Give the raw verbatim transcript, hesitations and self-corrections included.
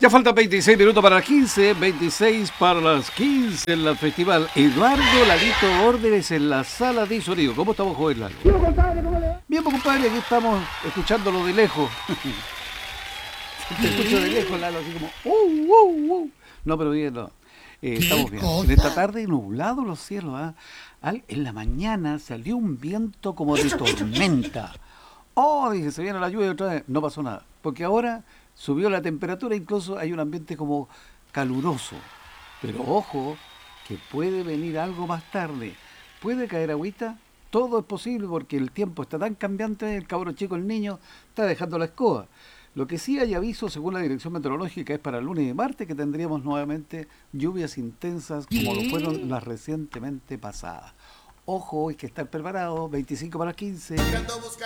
Ya faltan veintiséis minutos para las quince, veintiséis para las quince en el festival Eduardo Lalito Órdenes en la sala de sonido. ¿Cómo estamos, joven Lalo? Bien, pues compadre, aquí estamos escuchándolo de lejos. Te escucho de lejos, Lalo, así como... Uh, uh, uh. No, pero bien, no. Eh, estamos bien. En esta tarde nublado los cielos. ¿eh? Al, en la mañana salió un viento como de tormenta. Oh, dije, se viene la lluvia otra vez. No pasó nada. Porque ahora subió la temperatura, incluso hay un ambiente como caluroso. Pero ojo, que puede venir algo más tarde. Puede caer agüita. Todo es posible porque el tiempo está tan cambiante. El cabro chico, el niño, está dejando la escoba. Lo que sí hay aviso, según la Dirección Meteorológica, es para el lunes y martes que tendríamos nuevamente lluvias intensas como lo fueron las recientemente pasadas. Ojo, hay que estar preparados. veinticinco para las quince.